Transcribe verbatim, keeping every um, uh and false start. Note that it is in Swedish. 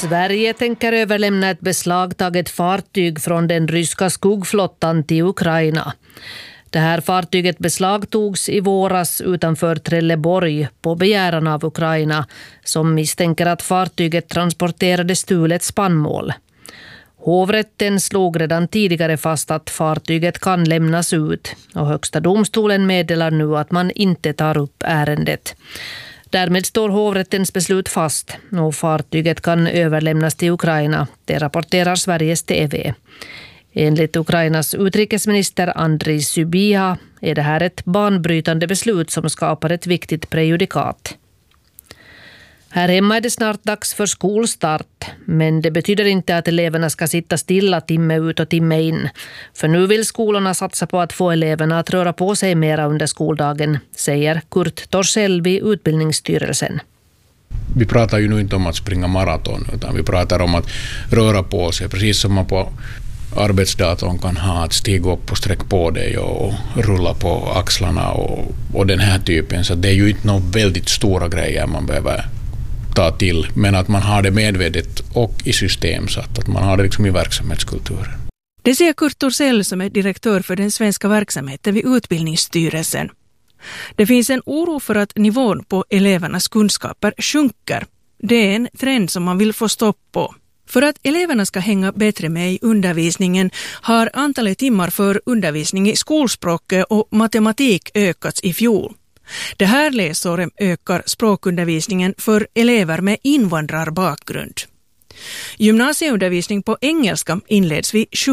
Sverige tänker överlämna ett beslagtaget fartyg från den ryska skogflottan till Ukraina. Det här fartyget beslagtogs i våras utanför Trelleborg på begäran av Ukraina, som misstänker att fartyget transporterade stulet spannmål. Hovrätten slog redan tidigare fast att fartyget kan lämnas ut, och Högsta domstolen meddelar nu att man inte tar upp ärendet. Därmed står hovrättens beslut fast och fartyget kan överlämnas till Ukraina, det rapporterar Sveriges T V. Enligt Ukrainas utrikesminister Andriy Sybiha är det här ett banbrytande beslut som skapar ett viktigt prejudikat. Här hemma är det snart dags för skolstart, men det betyder inte att eleverna ska sitta stilla timme ut och timme in. För nu vill skolorna satsa på att få eleverna att röra på sig mera under skoldagen, säger Kurt Torssell vid Utbildningsstyrelsen. Vi pratar ju nu inte om att springa maraton, utan vi pratar om att röra på sig, precis som man på arbetsdatorn kan ha att stiga upp och sträcka på dig och rulla på axlarna och, och den här typen. Så det är ju inte några väldigt stora grejer man behöver ta till, men att man har det medvetet och i system så att man har det liksom i verksamhetskulturen. Det säger Kurt Torssell som är direktör för den svenska verksamheten vid Utbildningsstyrelsen. Det finns en oro för att nivån på elevernas kunskaper sjunker. Det är en trend som man vill få stopp på. För att eleverna ska hänga bättre med i undervisningen har antalet timmar för undervisning i skolspråket och matematik ökats i fjol. Det här läsåret ökar språkundervisningen för elever med invandrarbakgrund. Gymnasieundervisning på engelska inleds vid